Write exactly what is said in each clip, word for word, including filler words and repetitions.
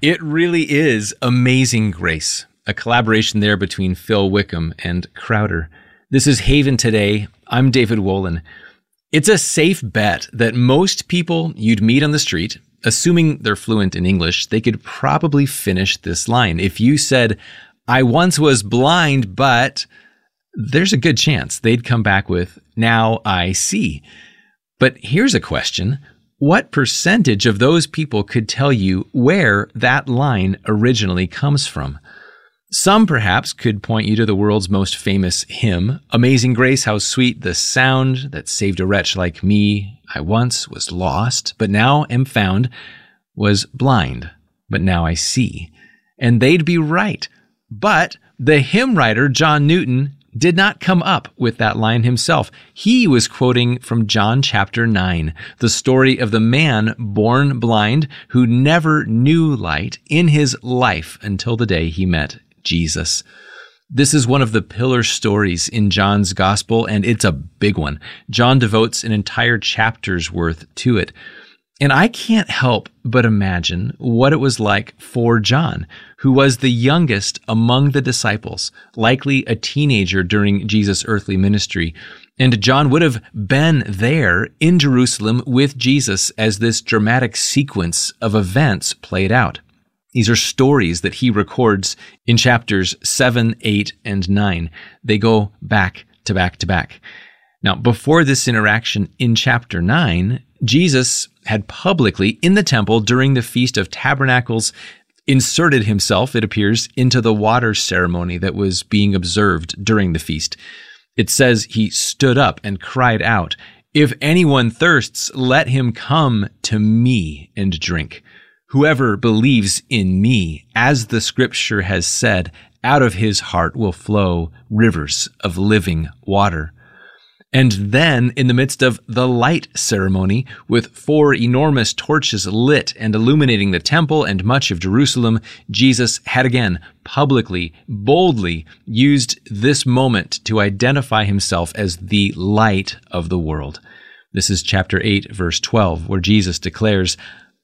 It really is Amazing Grace, a collaboration there between Phil Wickham and Crowder. This is Haven Today. I'm David Wolin. It's a safe bet that most people you'd meet on the street, assuming they're fluent in English, they could probably finish this line. If you said, I once was blind, but there's a good chance they'd come back with, now I see. But here's a question. What percentage of those people could tell you where that line originally comes from? Some perhaps could point you to the world's most famous hymn, Amazing Grace, how sweet the sound that saved a wretch like me. I once was lost, but now am found, was blind, but now I see. And they'd be right. But the hymn writer, John Newton, did not come up with that line himself. He was quoting from John chapter nine, the story of the man born blind who never knew light in his life until the day he met Jesus. This is one of the pillar stories in John's gospel, and it's a big one. John devotes an entire chapter's worth to it. And I can't help but imagine what it was like for John, who was the youngest among the disciples, likely a teenager during Jesus' earthly ministry. And John would have been there in Jerusalem with Jesus as this dramatic sequence of events played out. These are stories that he records in chapters seven, eight, and nine. They go back to back to back. Now, before this interaction in chapter nine, Jesus had publicly, in the temple during the Feast of Tabernacles, inserted himself, it appears, into the water ceremony that was being observed during the feast. It says he stood up and cried out, "If anyone thirsts, let him come to me and drink. Whoever believes in me, as the scripture has said, out of his heart will flow rivers of living water." And then, in the midst of the light ceremony, with four enormous torches lit and illuminating the temple and much of Jerusalem, Jesus had again publicly, boldly used this moment to identify himself as the light of the world. This is chapter eight, verse twelve, where Jesus declares,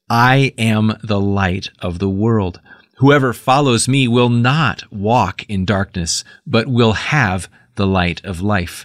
"I am the light of the world. Whoever follows me will not walk in darkness, but will have the light of life."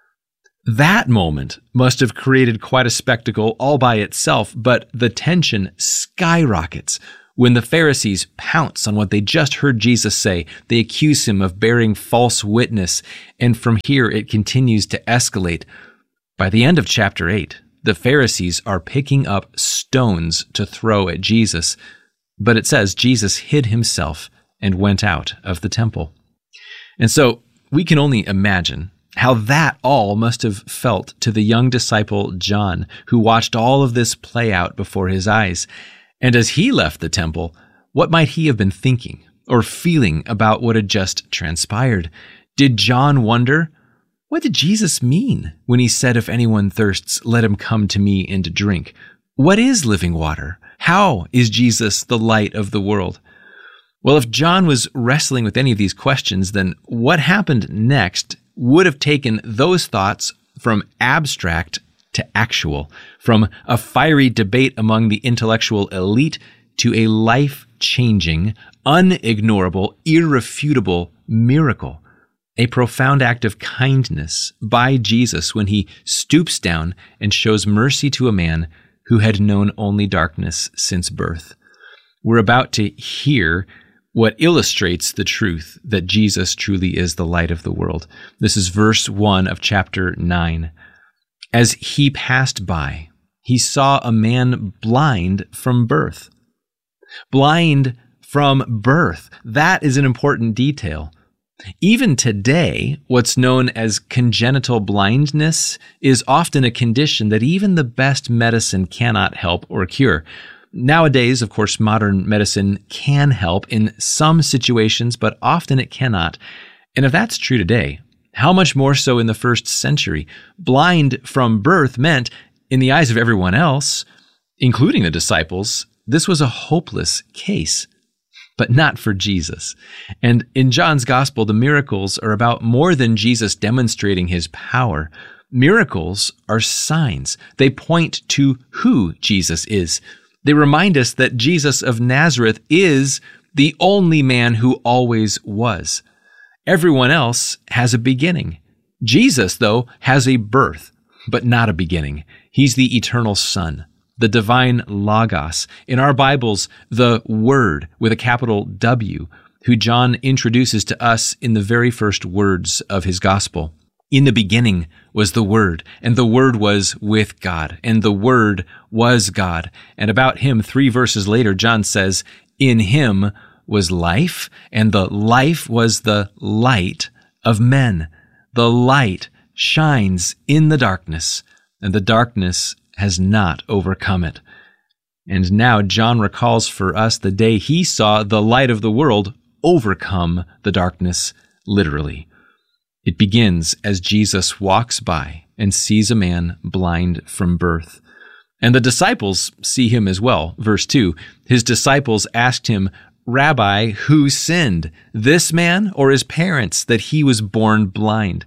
That moment must have created quite a spectacle all by itself, but the tension skyrockets when the Pharisees pounce on what they just heard Jesus say. They accuse him of bearing false witness, and from here it continues to escalate. By the end of chapter eight, the Pharisees are picking up stones to throw at Jesus, but it says Jesus hid himself and went out of the temple. And so we can only imagine how that all must have felt to the young disciple John, who watched all of this play out before his eyes. And as he left the temple, what might he have been thinking or feeling about what had just transpired? Did John wonder, what did Jesus mean when he said, "If anyone thirsts, let him come to me and drink"? What is living water? How is Jesus the light of the world? Well, if John was wrestling with any of these questions, then what happened next would have taken those thoughts from abstract to actual, from a fiery debate among the intellectual elite to a life-changing, unignorable, irrefutable miracle, a profound act of kindness by Jesus when he stoops down and shows mercy to a man who had known only darkness since birth. We're about to hear what illustrates the truth that Jesus truly is the light of the world. This is verse one of chapter nine. As he passed by, he saw a man blind from birth. Blind from birth. That is an important detail. Even today, what's known as congenital blindness is often a condition that even the best medicine cannot help or cure. Nowadays, of course, modern medicine can help in some situations, but often it cannot. And if that's true today, how much more so in the first century? Blind from birth meant, in the eyes of everyone else, including the disciples, this was a hopeless case, but not for Jesus. And in John's gospel, the miracles are about more than Jesus demonstrating his power. Miracles are signs. They point to who Jesus is. They remind us that Jesus of Nazareth is the only man who always was. Everyone else has a beginning. Jesus, though, has a birth, but not a beginning. He's the eternal Son, the divine Logos. In our Bibles, the Word with a capital W, who John introduces to us in the very first words of his gospel. In the beginning was the Word, and the Word was with God, and the Word was God. And about him, three verses later, John says, in him was life, and the life was the light of men. The light shines in the darkness, and the darkness has not overcome it. And now John recalls for us the day he saw the light of the world overcome the darkness, literally. It begins as Jesus walks by and sees a man blind from birth. And the disciples see him as well. Verse two, his disciples asked him, Rabbi, who sinned, this man or his parents, that he was born blind?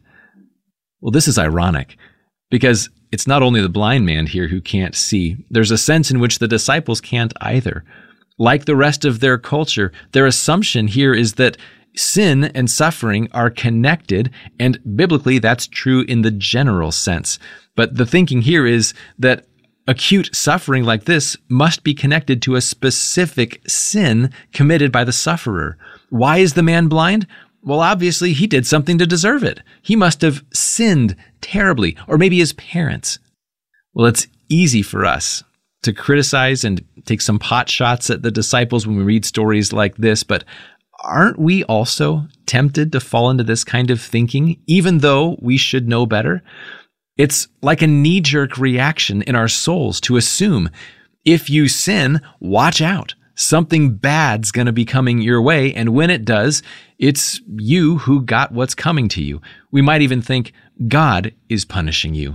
Well, this is ironic, because it's not only the blind man here who can't see. There's a sense in which the disciples can't either. Like the rest of their culture, their assumption here is that sin and suffering are connected, and biblically that's true in the general sense. But the thinking here is that acute suffering like this must be connected to a specific sin committed by the sufferer. Why is the man blind? Well, obviously he did something to deserve it. He must have sinned terribly, or maybe his parents. Well, it's easy for us to criticize and take some pot shots at the disciples when we read stories like this, but aren't we also tempted to fall into this kind of thinking, even though we should know better? It's like a knee-jerk reaction in our souls to assume, if you sin, watch out. Something bad's going to be coming your way, and when it does, it's you who got what's coming to you. We might even think God is punishing you.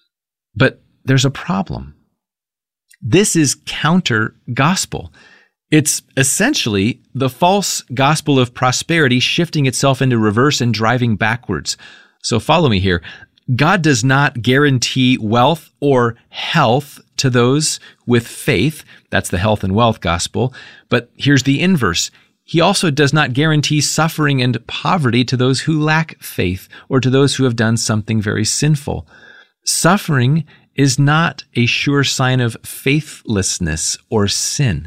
But there's a problem. This is counter-gospel. It's essentially the false gospel of prosperity shifting itself into reverse and driving backwards. So follow me here. God does not guarantee wealth or health to those with faith. That's the health and wealth gospel. But here's the inverse. He also does not guarantee suffering and poverty to those who lack faith or to those who have done something very sinful. Suffering is not a sure sign of faithlessness or sin.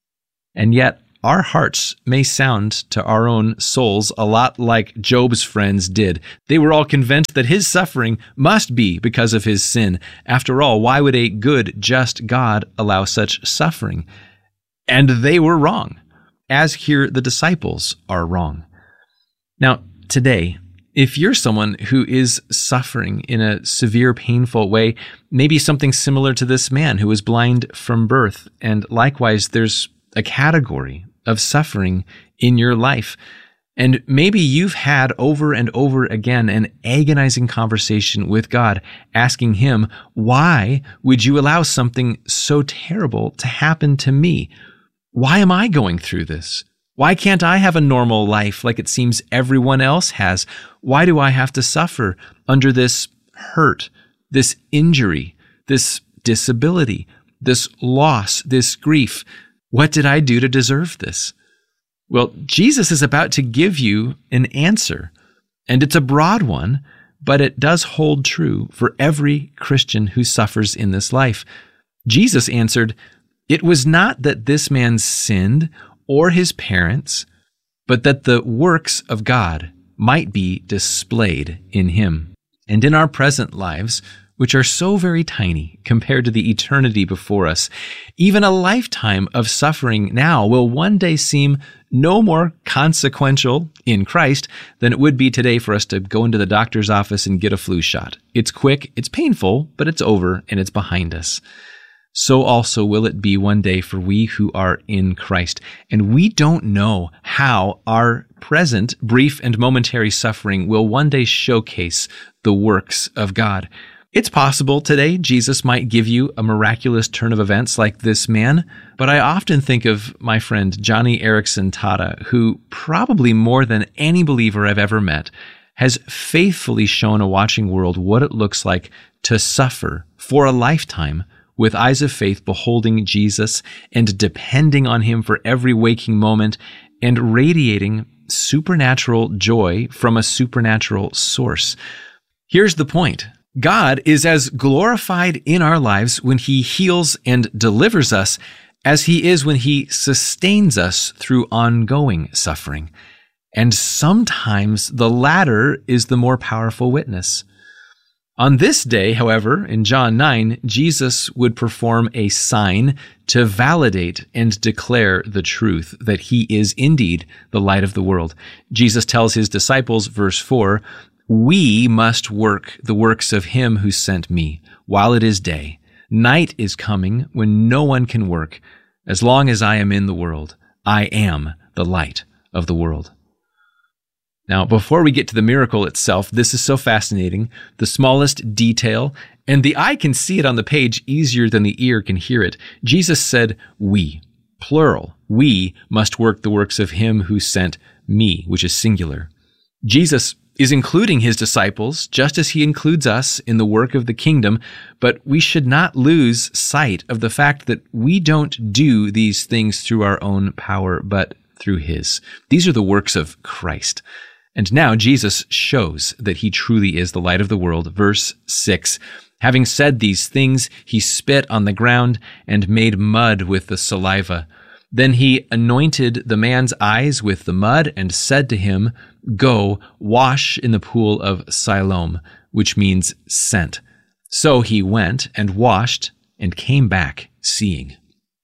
And yet, our hearts may sound to our own souls a lot like Job's friends did. They were all convinced that his suffering must be because of his sin. After all, why would a good, just God allow such suffering? And they were wrong, as here the disciples are wrong. Now, today, if you're someone who is suffering in a severe, painful way, maybe something similar to this man who was blind from birth, and likewise, there's a category of suffering in your life. And maybe you've had over and over again an agonizing conversation with God, asking him, why would you allow something so terrible to happen to me? Why am I going through this? Why can't I have a normal life like it seems everyone else has? Why do I have to suffer under this hurt, this injury, this disability, this loss, this grief? What did I do to deserve this? Well, Jesus is about to give you an answer, and it's a broad one, but it does hold true for every Christian who suffers in this life. Jesus answered, "It was not that this man sinned or his parents, but that the works of God might be displayed in him." And in our present lives, which are so very tiny compared to the eternity before us, even a lifetime of suffering now will one day seem no more consequential in Christ than it would be today for us to go into the doctor's office and get a flu shot. It's quick, it's painful, but it's over and it's behind us. So also will it be one day for we who are in Christ. And we don't know how our present brief and momentary suffering will one day showcase the works of God. It's possible today Jesus might give you a miraculous turn of events like this man, but I often think of my friend Johnny Erickson Tata, who probably more than any believer I've ever met has faithfully shown a watching world what it looks like to suffer for a lifetime with eyes of faith beholding Jesus and depending on him for every waking moment and radiating supernatural joy from a supernatural source. Here's the point. God is as glorified in our lives when he heals and delivers us as he is when he sustains us through ongoing suffering. And sometimes the latter is the more powerful witness. On this day, however, in John nine, Jesus would perform a sign to validate and declare the truth that he is indeed the light of the world. Jesus tells his disciples, verse four, "We must work the works of him who sent me while it is day. Night is coming when no one can work. As long as I am in the world, I am the light of the world." Now, before we get to the miracle itself, this is so fascinating. The smallest detail, and the eye can see it on the page easier than the ear can hear it. Jesus said, "We," plural. "We must work the works of him who sent me," which is singular. Jesus is including his disciples just as he includes us in the work of the kingdom, but we should not lose sight of the fact that we don't do these things through our own power, but through his. These are the works of Christ. And now Jesus shows that he truly is the light of the world. Verse six, "Having said these things, he spit on the ground and made mud with the saliva. Then he anointed the man's eyes with the mud and said to him, 'Go, wash in the pool of Siloam,' which means sent. So he went and washed and came back seeing."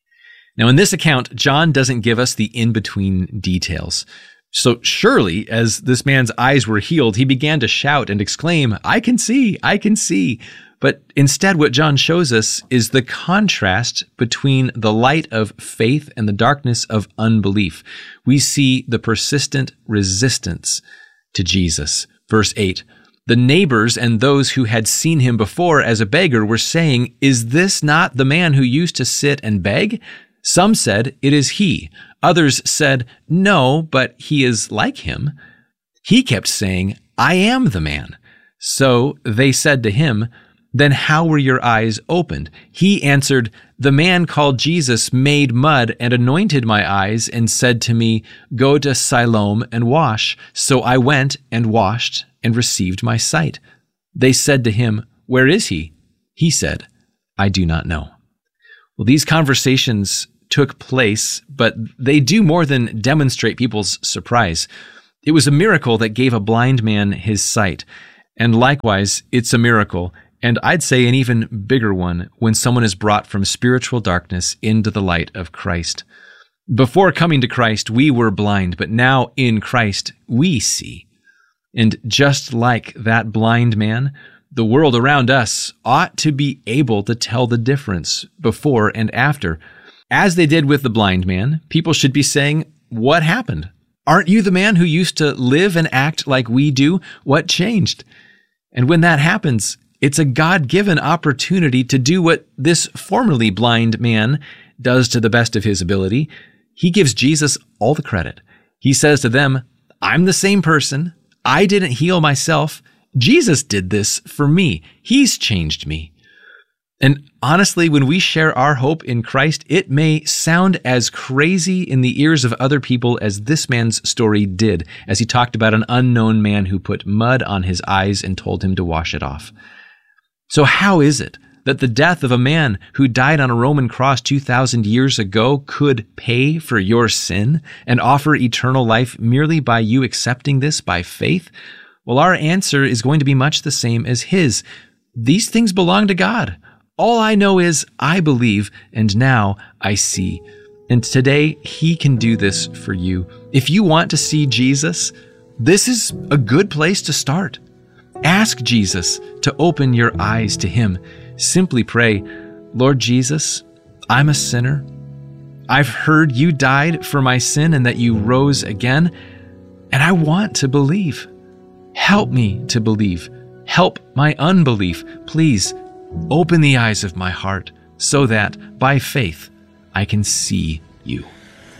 Now, in this account, John doesn't give us the in-between details. So surely, as this man's eyes were healed, he began to shout and exclaim, "I can see, I can see." But instead, what John shows us is the contrast between the light of faith and the darkness of unbelief. We see the persistent resistance to Jesus. Verse eight, "The neighbors and those who had seen him before as a beggar were saying, 'Is this not the man who used to sit and beg?' Some said, 'It is he.' Others said, 'No, but he is like him.' He kept saying, 'I am the man.' So they said to him, 'Then how were your eyes opened?' He answered, 'The man called Jesus made mud and anointed my eyes and said to me, "Go to Siloam and wash." So I went and washed and received my sight.' They said to him, 'Where is he?' He said, 'I do not know.'" Well, these conversations took place, but they do more than demonstrate people's surprise. It was a miracle that gave a blind man his sight. And likewise, it's a miracle, and I'd say an even bigger one, when someone is brought from spiritual darkness into the light of Christ. Before coming to Christ, we were blind, but now in Christ, we see. And just like that blind man, the world around us ought to be able to tell the difference before and after. As they did with the blind man, people should be saying, "What happened? Aren't you the man who used to live and act like we do? What changed?" And when that happens, it's a God-given opportunity to do what this formerly blind man does to the best of his ability. He gives Jesus all the credit. He says to them, "I'm the same person. I didn't heal myself. Jesus did this for me. He's changed me." And honestly, when we share our hope in Christ, it may sound as crazy in the ears of other people as this man's story did, as he talked about an unknown man who put mud on his eyes and told him to wash it off. So how is it that the death of a man who died on a Roman cross two thousand years ago could pay for your sin and offer eternal life merely by you accepting this by faith? Well, our answer is going to be much the same as his. These things belong to God. All I know is I believe, and now I see. And today, he can do this for you. If you want to see Jesus, this is a good place to start. Ask Jesus to open your eyes to him. Simply pray, "Lord Jesus, I'm a sinner. I've heard you died for my sin and that you rose again, and I want to believe. Help me to believe. Help my unbelief. Please open the eyes of my heart so that by faith I can see you."